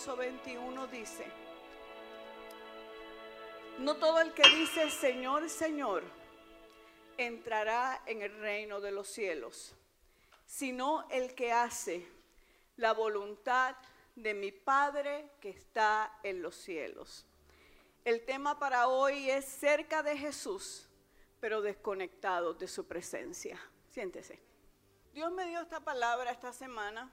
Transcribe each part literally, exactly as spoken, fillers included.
verso veintiuno dice: no todo el que dice Señor, Señor, entrará en el reino de los cielos, sino el que hace la voluntad de mi Padre que está en los cielos. El tema para hoy es cerca de Jesús, pero desconectados de su presencia. Siéntese. Dios me dio esta palabra esta semana,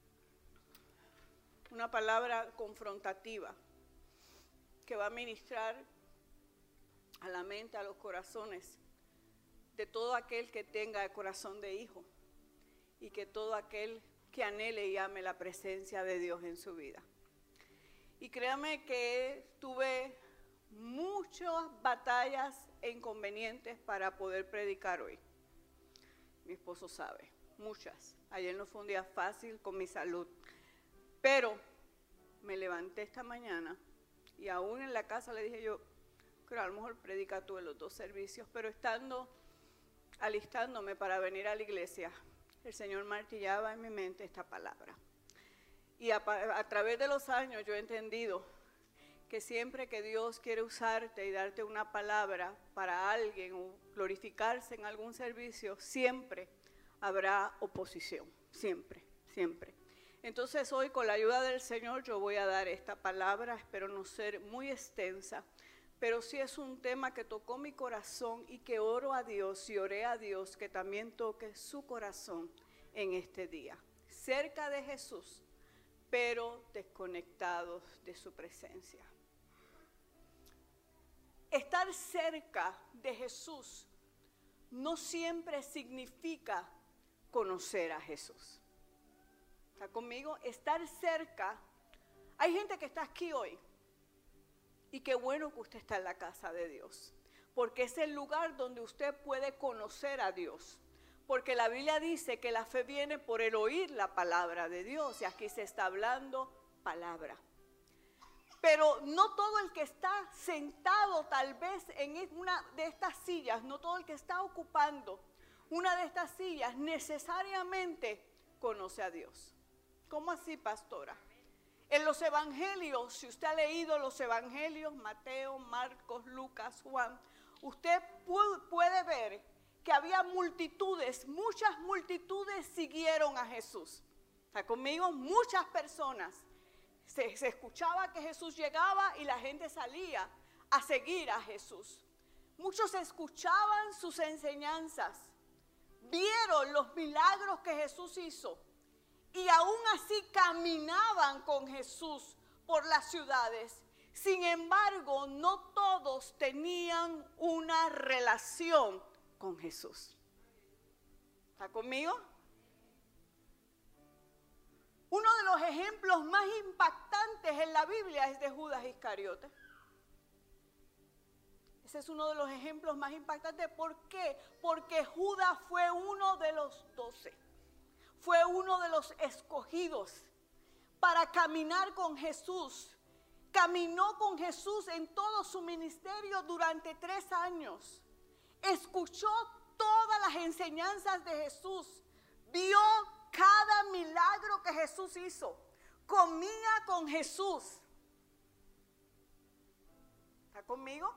una palabra confrontativa que va a ministrar a la mente, a los corazones de todo aquel que tenga el corazón de hijo y que todo aquel que anhele y ame la presencia de Dios en su vida. Y créame que tuve muchas batallas e inconvenientes para poder predicar hoy. Mi esposo sabe, muchas. Ayer no fue un día fácil con mi salud, pero me levanté esta mañana y aún en la casa le dije yo, creo a lo mejor predica tú en los dos servicios, pero estando alistándome para venir a la iglesia, el Señor martillaba en mi mente esta palabra. Y a, a través de los años yo he entendido que siempre que Dios quiere usarte y darte una palabra para alguien o glorificarse en algún servicio, siempre habrá oposición, siempre, siempre. Entonces hoy con la ayuda del Señor yo voy a dar esta palabra, espero no ser muy extensa, pero sí es un tema que tocó mi corazón y que oro a Dios y oré a Dios que también toque su corazón en este día. Cerca de Jesús, pero desconectados de su presencia. Estar cerca de Jesús no siempre significa conocer a Jesús. ¿Está conmigo? Estar cerca. Hay gente que está aquí hoy. Y qué bueno que usted está en la casa de Dios, porque es el lugar donde usted puede conocer a Dios. Porque la Biblia dice que la fe viene por el oír la palabra de Dios, y aquí se está hablando palabra. Pero no todo el que está sentado tal vez en una de estas sillas, no todo el que está ocupando una de estas sillas necesariamente conoce a Dios. ¿Cómo así, pastora? En los evangelios, si usted ha leído los evangelios, Mateo, Marcos, Lucas, Juan, usted puede ver que había multitudes, muchas multitudes siguieron a Jesús. ¿Está conmigo? Muchas personas. Se, se escuchaba que Jesús llegaba y la gente salía a seguir a Jesús. Muchos escuchaban sus enseñanzas, vieron los milagros que Jesús hizo. Y aún así caminaban con Jesús por las ciudades. Sin embargo, no todos tenían una relación con Jesús. ¿Está conmigo? Uno de los ejemplos más impactantes en la Biblia es de Judas Iscariote. Ese es uno de los ejemplos más impactantes. ¿Por qué? Porque Judas fue uno de los doce. Fue uno de los escogidos para caminar con Jesús. Caminó con Jesús en todo su ministerio durante tres años. Escuchó todas las enseñanzas de Jesús. Vio cada milagro que Jesús hizo. Comía con Jesús. ¿Está conmigo?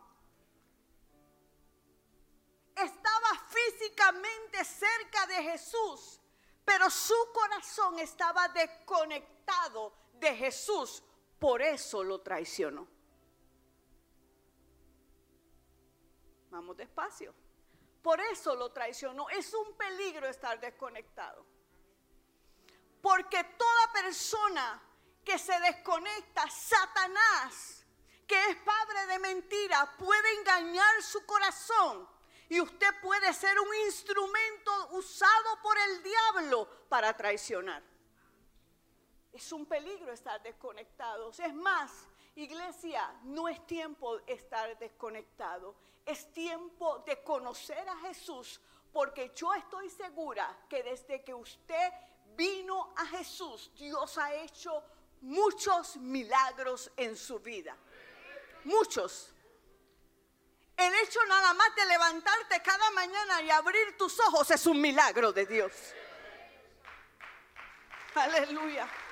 Estaba físicamente cerca de Jesús, pero su corazón estaba desconectado de Jesús, por eso lo traicionó. Vamos despacio. Por eso lo traicionó. Es un peligro estar desconectado. Porque toda persona que se desconecta, Satanás, que es padre de mentira, puede engañar su corazón. Y usted puede ser un instrumento usado por el diablo para traicionar. Es un peligro estar desconectados. Es más, iglesia, no es tiempo de estar desconectado. Es tiempo de conocer a Jesús, porque yo estoy segura que desde que usted vino a Jesús, Dios ha hecho muchos milagros en su vida. Muchos. El hecho nada más de levantarte cada mañana y abrir tus ojos es un milagro de Dios. Aleluya.